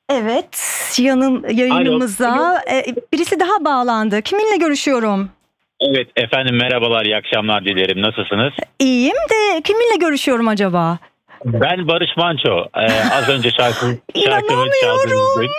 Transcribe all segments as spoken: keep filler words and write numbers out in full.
Evet, yanın Alo. yayınımıza, eee, birisi daha bağlandı. Kiminle görüşüyorum? Evet, efendim merhabalar, iyi akşamlar dilerim. Nasılsınız? İyiyim de kiminle görüşüyorum acaba? Ben Barış Manço. Eee, az önce şarkı şarkımı çaldınız. İnanamıyorum.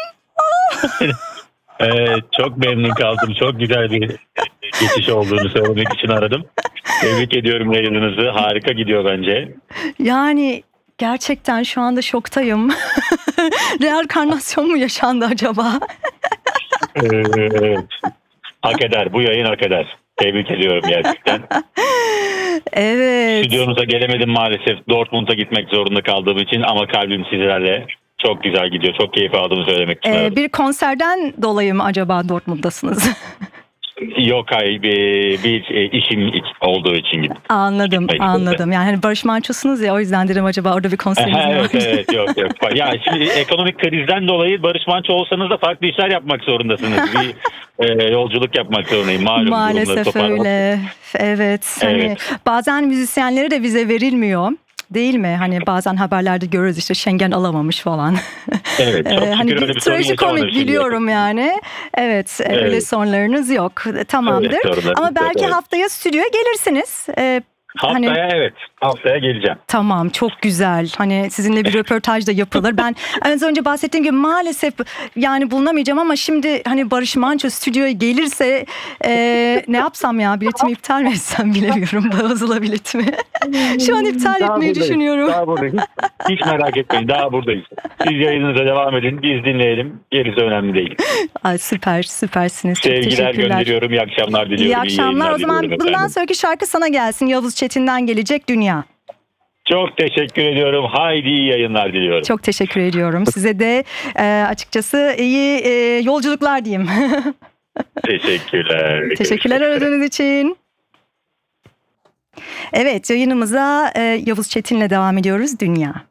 Eee, çok memnun kaldım. Çok güzel bir geçiş olduğunu söylemek için aradım. Tebrik ediyorum yayınınızı. Harika gidiyor bence. Yani gerçekten şu anda şoktayım. Reenkarnasyon mu yaşandı acaba? Eee, evet. Hak eder. Bu yayın hak eder. Tebrik ediyorum gerçekten. Evet. Stüdyonuza gelemedim maalesef. Dortmund'a gitmek zorunda kaldığım için ama kalbim sizlerle. Çok güzel gidiyor. Çok keyif aldığımı söylemek için Eee, aradım. bir konserden dolayı mı acaba Dortmund'dasınız? Yok hayır, bir, bir e, işim iç- olduğu için gittim. Anladım, Gitmek anladım. Yani hani Barış Manço'sunuz ya, o yüzden dedim acaba orada bir konseriniz mi evet var? evet yok yok. Ya şimdi ekonomik krizden dolayı Barış Manço olsanız da farklı işler yapmak zorundasınız. Bir e, yolculuk yapmak zorundayım. Malum durumları Maalesef toparlamak. öyle. Evet. Hani Evet. bazen müzisyenlere de vize verilmiyor. Değil mi? Hani bazen haberlerde görürüz işte Schengen alamamış falan. Evet, çok Eee, şükür hani öyle bir bir sorun trajikomik yaşamadım şimdiye biliyorum kadar. yani. Evet, e, öyle Evet. sorunlarınız yok. Tamamdır. Evet, sorunlarımız Ama yok, belki evet. haftaya stüdyoya gelirsiniz. Eee, hani Haftaya evet. Haftaya geleceğim. Tamam, çok güzel. Hani sizinle bir röportaj da yapılır. Ben az önce bahsettiğim gibi maalesef yani bulunamayacağım ama şimdi hani Barış Manço stüdyoya gelirse eee, ne yapsam ya? Biletimi iptal mi etsem bilemiyorum. Bozula biletimi. Şu an iptal Daha etmeyi buradayız. düşünüyorum. Daha buradayız. Hiç merak etmeyin. Daha buradayız. Siz yayınınıza devam edin. Biz dinleyelim. Gerisi önemli değil. Ay süper, süpersiniz. Çok Sevgiler teşekkürler. gönderiyorum. İyi akşamlar İyi diliyorum. İyi akşamlar. yayınlar O zaman diliyorum bundan efendim. sonraki şarkı sana gelsin. Yavuz Çetin'den gelecek Dünya. Çok teşekkür ediyorum. Haydi iyi yayınlar diliyorum. Çok teşekkür ediyorum. Size de e, açıkçası iyi e, yolculuklar diyeyim. Teşekkürler. Teşekkürler Görüşmek üzere. aradığınız için. Evet, yayınımıza e, Yavuz Çetin'le devam ediyoruz. Dünya.